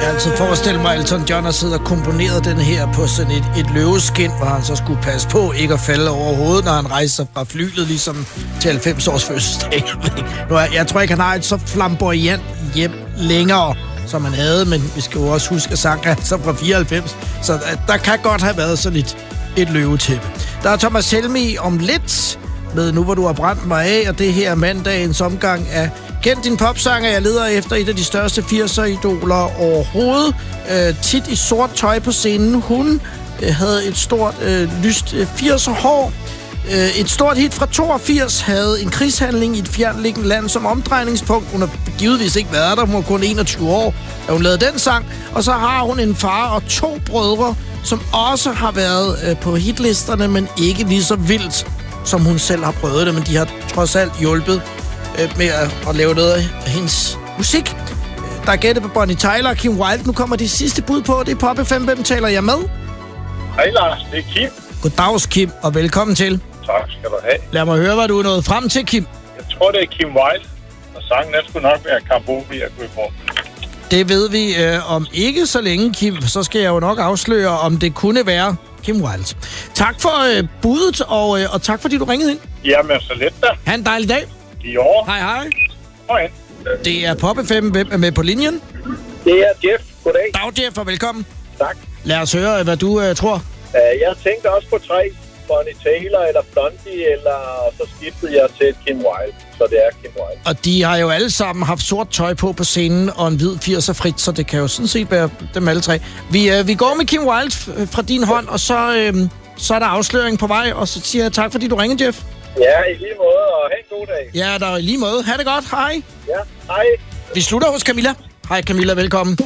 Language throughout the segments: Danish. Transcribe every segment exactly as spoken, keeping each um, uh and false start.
Jeg har altid forestillet mig, at Elton John har siddet og komponeret den her på sådan et, et løveskin, hvor han så skulle passe på ikke at falde over hovedet, når han rejser fra flylet, ligesom til halvfems års fødselsdag. Nu, jeg, jeg tror ikke, han har et så flamboyant hjem længere, som han havde, men vi skal jo også huske, at sangen er så fra fireoghalvfems, så der, der kan godt have været sådan et, et løvetæppe. Der er Thomas Helmig om lidt med Nu, hvor du har brændt mig af, og det her er mandagens omgang af Kend din popsanger. Jeg leder efter et af de største firser-idoler overhovedet. Øh, tit i sort tøj på scenen. Hun øh, havde et stort, øh, lyst øh, firser-hår. Øh, et stort hit fra toogfirs havde en krigshandling i et fjernliggende land som omdrejningspunkt. Hun har givetvis ikke været der. Hun var kun enogtyve år, da hun lavede den sang. Og så har hun en far og to brødre, som også har været øh, på hitlisterne, men ikke lige så vildt, som hun selv har prøvet det. Men de har trods alt hjulpet med at, at lave noget af hendes musik. Der er gættet på Bonnie Tyler og Kim Wilde. Nu kommer de sidste bud på. Det er Pop F M. Hvem taler jeg med? Hej Lars, det er Kim. Goddags Kim, og velkommen til. Tak skal du have. Lad mig høre, hvad du er nået frem til, Kim. Jeg tror, det er Kim Wilde, og sangen er sgu nok være Cambodia at gå på. Det ved vi øh, om ikke så længe, Kim. Så skal jeg jo nok afsløre, om det kunne være Kim Wilde. Tak for øh, budet, og, øh, og tak fordi du ringede ind. Jamen, så let da. Ha' en dejlig dag. I år. Hej, hej. Hej. Det er Pop F M. Hvem er med på linjen? Det er Jeff. Goddag. Dag, Jeff, og velkommen. Tak. Lad os høre, hvad du uh, tror. Uh, jeg tænkte også på tre. Bonnie Tyler eller Blondie, eller så skiftede jeg til Kim Wilde. Så det er Kim Wilde. Og de har jo alle sammen haft sort tøj på på scenen, og en hvid firser frit, så det kan jo sådan set være dem alle tre. Vi, uh, vi går med Kim Wilde fra din hånd, og så, uh, så er der afsløring på vej, og så siger jeg tak, fordi du ringede, Jeff. Ja, i lige måde, og have en god dag. Ja, der er i lige måde. Ha' det godt. Hej. Ja, hej. Vi slutter hos Camilla. Hej Camilla, velkommen.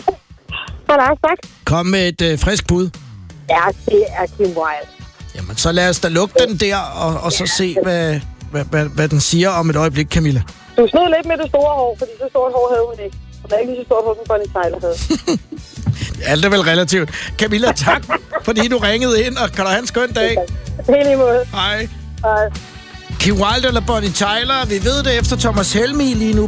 Hej, tak. Kom med et øh, frisk bud. Ja, det er Kim Wilde. Jamen, så lad os da lukke den der, og, og så se, hvad, hvad, hvad, hvad den siger om et øjeblik, Camilla. Du snød lidt med det store hår, fordi så stort hår havde hun ikke. Og der er ikke lige så stort hår, som Bonnie Tyler havde. Alt er vel relativt. Camilla, tak, fordi du ringede ind, og kan du have en skøn dag. Helt i måde. Hej. Hej. Kim Wilde eller Bonnie Tyler, vi ved det efter Thomas Helmig lige nu